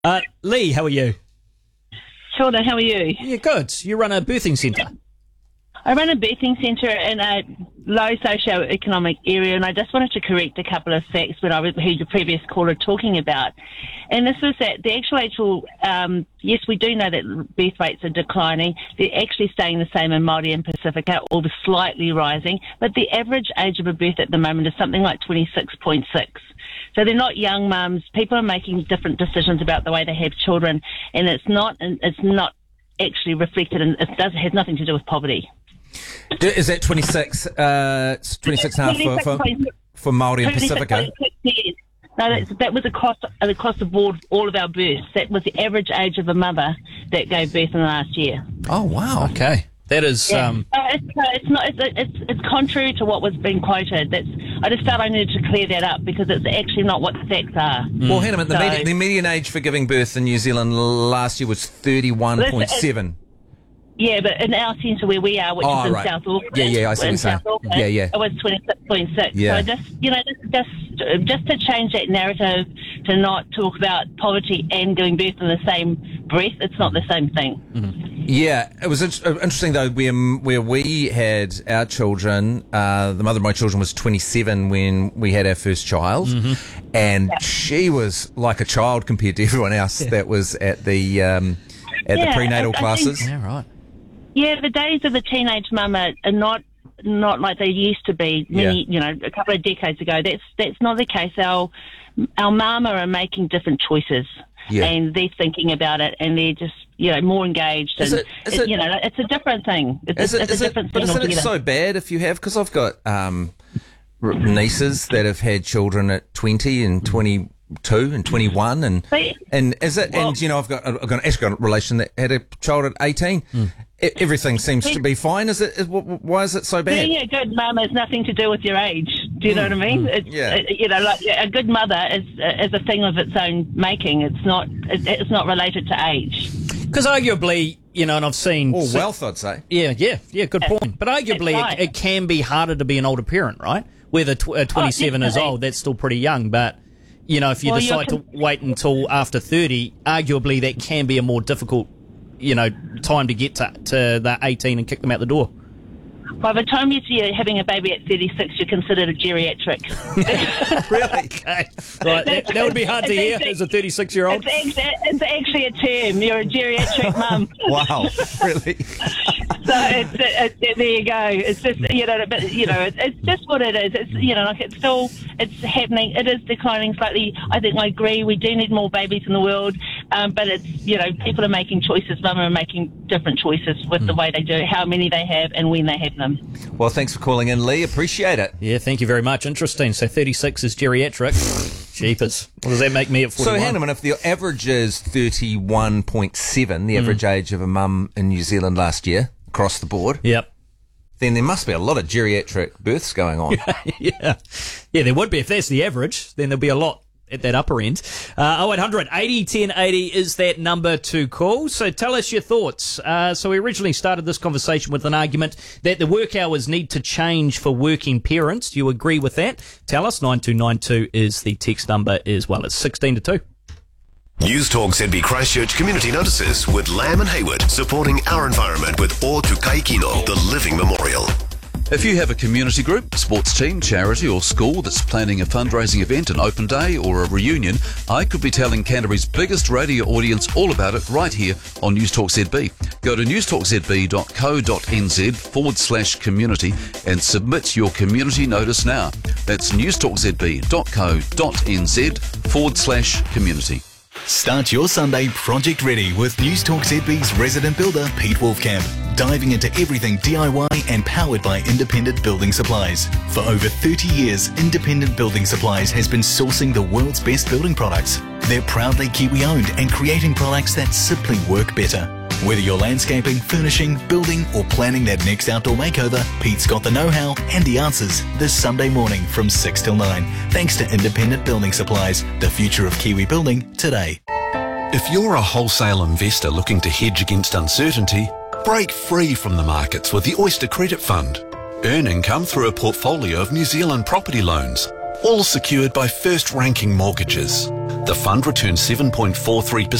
Lee, how are you? Shauna, how are you? Yeah, good. You run a birthing centre. I run a birthing centre in a low socio-economic area, and I just wanted to correct a couple of facts when I heard your previous caller talking about. And this is that the actual, yes, we do know that birth rates are declining. They're actually staying the same in Māori and Pacifica, or slightly rising. But the average age of a birth at the moment is something like 26.6. So they're not young mums. People are making different decisions about the way they have children, and it's not actually reflected, and has nothing to do with poverty. Is that 26, 26 and a half for Māori and Pacifica? No, that was across the board, all of our births. That was the average age of a mother that gave birth in the last year. Oh, wow. Okay. That is... Yeah. It's contrary to what was being quoted. I just felt I needed to clear that up because it's actually not what the facts are. Well, hang on a minute. The median age for giving birth in New Zealand last year was 31.7. Yeah, but in our centre where we are, which is in South Auckland, I see what you're saying. It was 26.6. Yeah. So just to change that narrative to not talk about poverty and giving birth in the same breath, it's not the same thing. Mm-hmm. Yeah, it was interesting though where we had our children. The mother of my children was 27 when we had our first child, and she was like a child compared to everyone else that was at the the prenatal classes. Yeah, right. Yeah, the days of the teenage mum are not like they used to be a couple of decades ago. That's not the case. Our mama are making different choices, and they're thinking about it, and they're just more engaged. And it's a different thing. It's a different thing. But isn't it so bad if you have? Because I've got nieces that have had children at 20 and 22 and 21, and is it? Well, and I've got a relation that had a child at 18. Everything seems to be fine. Is it? Why is it so bad? Being a good mum has nothing to do with your age. Do you know what I mean? Like a good mother is a thing of its own making. It's not related to age. Because arguably, and I've seen... Or wealth, I'd say. Yeah, good point. But arguably, it can be harder to be an older parent, right? Whether 27 is old, that's still pretty young, but... if you decide to wait until after 30, arguably that can be a more difficult, time to get to the 18 and kick them out the door. By the time you're having a baby at 36, you're considered a geriatric. Really? Okay. Right, that would be hard to hear as a 36-year-old. It's actually a term. You're a geriatric mum. Wow, really? So there you go. It's just it's just what it is. It's happening. It is declining slightly. I think I agree. We do need more babies in the world, but it's people are making choices. Women are making different choices with the way they do it, how many they have, and when they have them. Well, thanks for calling in, Lee. Appreciate it. Yeah, thank you very much. Interesting. So 36 is geriatric. Jeepers. What does that make me at 41? So, hang on a minute. If the average is 31.7, the average age of a mum in New Zealand last year, across the board. Yep. Then there must be a lot of geriatric births going on. Yeah, there would be. If that's the average, then there'll be a lot at that upper end. 0800 80 1080 is that number to call. So tell us your thoughts. So we originally started this conversation with an argument that the work hours need to change for working parents. Do you agree with that? Tell us. 9292 is the text number as well. It's 16 to 2. News Talk ZB Christchurch Community Notices with Lamb and Hayward, supporting our environment with O Tukai Kino, the Living Memorial. If you have a community group, sports team, charity or school that's planning a fundraising event, an open day or a reunion, I could be telling Canterbury's biggest radio audience all about it right here on News Talk ZB. Go to newstalkzb.co.nz/community and submit your community notice now. That's newstalkzb.co.nz/community. Start your Sunday project ready with News Talk ZB's resident builder, Pete Wolfcamp. Diving into everything DIY and powered by Independent Building Supplies. For over 30 years, Independent Building Supplies has been sourcing the world's best building products. They're proudly Kiwi-owned and creating products that simply work better. Whether you're landscaping, furnishing, building or planning that next outdoor makeover, Pete's got the know-how and the answers this Sunday morning from 6 till 9. Thanks to Independent Building Supplies, the future of Kiwi building today. If you're a wholesale investor looking to hedge against uncertainty, break free from the markets with the Oyster Credit Fund. Earn income through a portfolio of New Zealand property loans. all secured by first-ranking mortgages. The fund returned 7.43%